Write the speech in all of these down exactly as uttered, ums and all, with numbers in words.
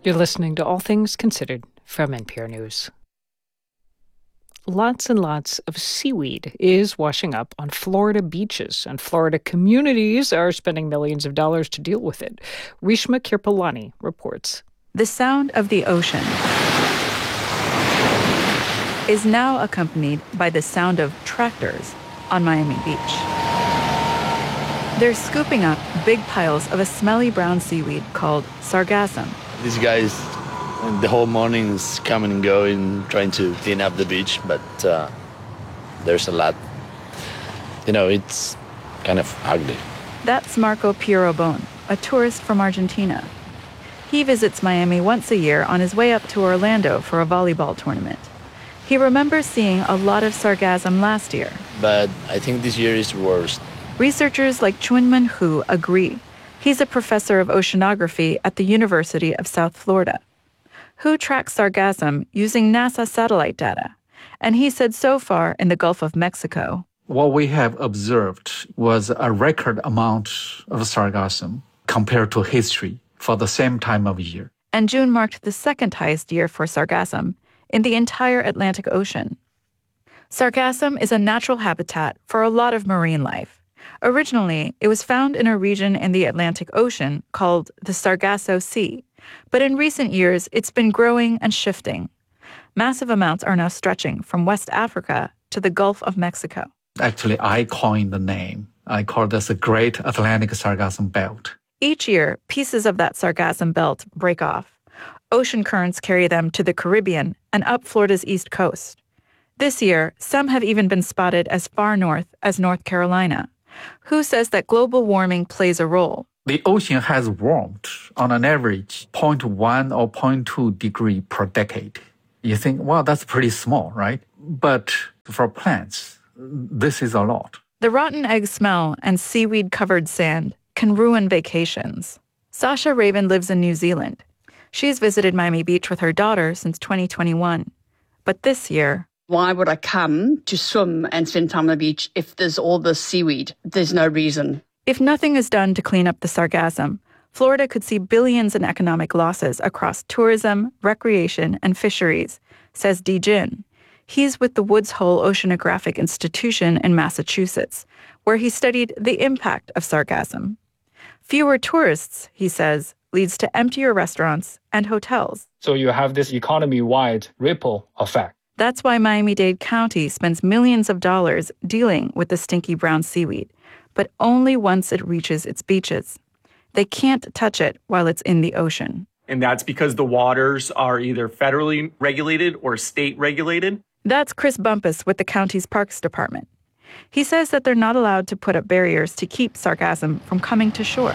You're listening to All Things Considered from N P R News. Lots and lots of seaweed is washing up on Florida beaches, and Florida communities are spending millions of dollars to deal with it. Reshma Kirpalani reports. The sound of the ocean is now accompanied by the sound of tractors on Miami Beach. They're scooping up big piles of a smelly brown seaweed called sargassum. These guys, the whole morning is coming and going, trying to clean up the beach, but uh, there's a lot. You know, it's kind of ugly. That's Marco Pierobon, a tourist from Argentina. He visits Miami once a year on his way up to Orlando for a volleyball tournament. He remembers seeing a lot of sargassum last year. But I think this year is worse. Researchers like Chunmin Hu agree. He's a professor of oceanography at the University of South Florida. Hu tracks sargassum using NASA satellite data. And he said so far in the Gulf of Mexico, what we have observed was a record amount of sargassum compared to history for the same time of year. And June marked the second highest year for sargassum in the entire Atlantic Ocean. Sargassum is a natural habitat for a lot of marine life. Originally, it was found in a region in the Atlantic Ocean called the Sargasso Sea, but in recent years, it's been growing and shifting. Massive amounts are now stretching from West Africa to the Gulf of Mexico. Actually, I coined the name. I call this the Great Atlantic Sargassum Belt. Each year, pieces of that sargassum belt break off. Ocean currents carry them to the Caribbean and up Florida's east coast. This year, some have even been spotted as far north as North Carolina. Hu says that global warming plays a role. The ocean has warmed on an average zero point one or zero point two degree per decade. You think, well, that's pretty small, right? But for plants, this is a lot. The rotten egg smell and seaweed-covered sand can ruin vacations. Sasha Raven lives in New Zealand. She's visited Miami Beach with her daughter since twenty twenty-one. But this year, why would I come to swim and spend time on the beach if there's all this seaweed? There's no reason. If nothing is done to clean up the sargassum, Florida could see billions in economic losses across tourism, recreation, and fisheries, says Di Jin. He's with the Woods Hole Oceanographic Institution in Massachusetts, where he studied the impact of sargassum. Fewer tourists, he says, leads to emptier restaurants and hotels. So you have this economy-wide ripple effect. That's why Miami-Dade County spends millions of dollars dealing with the stinky brown seaweed, but only once it reaches its beaches. They can't touch it while it's in the ocean. And that's because the waters are either federally regulated or state regulated. That's Chris Bumpus with the county's Parks Department. He says that they're not allowed to put up barriers to keep sargassum from coming to shore.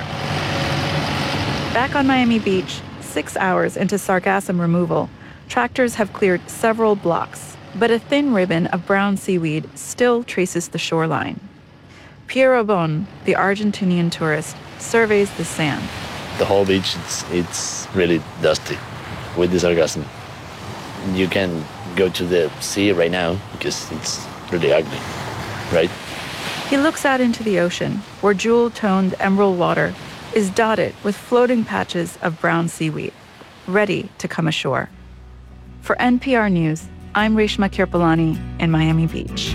Back on Miami Beach, six hours into sargassum removal, tractors have cleared several blocks, but a thin ribbon of brown seaweed still traces the shoreline. Pierobon, the Argentinian tourist, surveys the sand. The whole beach, it's, it's really dusty with the sargassum. You can go to the sea right now because it's really ugly, right? He looks out into the ocean, where jewel-toned emerald water is dotted with floating patches of brown seaweed, ready to come ashore. For N P R News, I'm Reshma Kirpalani in Miami Beach.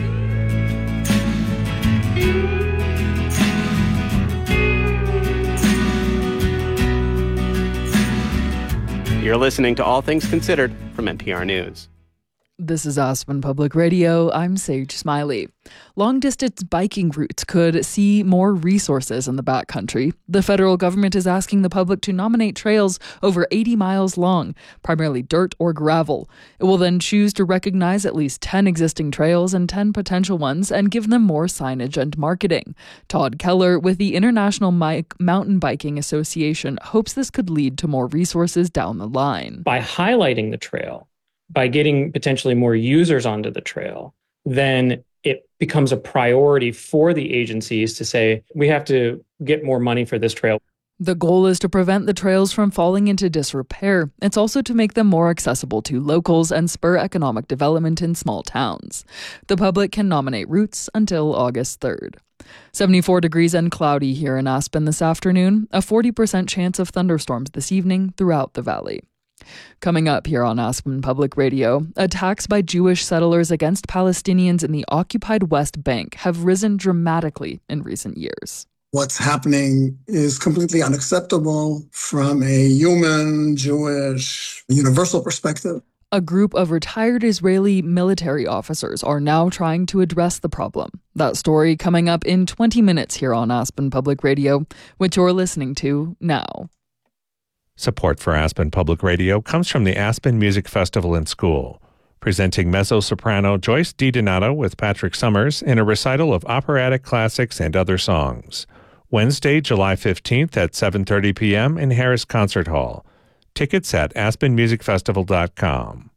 You're listening to All Things Considered from N P R News. This is Aspen Public Radio. I'm Sage Smiley. Long-distance biking routes could see more resources in the backcountry. The federal government is asking the public to nominate trails over eighty miles long, primarily dirt or gravel. It will then choose to recognize at least ten existing trails and ten potential ones and give them more signage and marketing. Todd Keller with the International Mountain Biking Association hopes this could lead to more resources down the line. By highlighting the trail, by getting potentially more users onto the trail, then it becomes a priority for the agencies to say, we have to get more money for this trail. The goal is to prevent the trails from falling into disrepair. It's also to make them more accessible to locals and spur economic development in small towns. The public can nominate routes until August third. seventy-four degrees and cloudy here in Aspen this afternoon. A forty percent chance of thunderstorms this evening throughout the valley. Coming up here on Aspen Public Radio, attacks by Jewish settlers against Palestinians in the occupied West Bank have risen dramatically in recent years. What's happening is completely unacceptable from a human, Jewish, universal perspective. A group of retired Israeli military officers are now trying to address the problem. That story coming up in twenty minutes here on Aspen Public Radio, which you're listening to now. Support for Aspen Public Radio comes from the Aspen Music Festival and School, presenting mezzo-soprano Joyce DiDonato with Patrick Summers in a recital of operatic classics and other songs. Wednesday, July fifteenth at seven thirty p.m. in Harris Concert Hall. Tickets at aspen music festival dot com.